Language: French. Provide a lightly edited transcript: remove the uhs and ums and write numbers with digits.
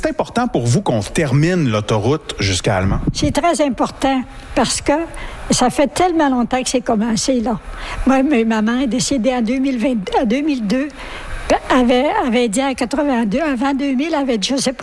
c'est important pour vous qu'on termine l'autoroute jusqu'à Allemand? C'est très important parce que ça fait tellement longtemps que c'est commencé, là. Moi, ma maman est décédée en 2002. Avait dit en 82, avant 2000, avait dit, je sais pas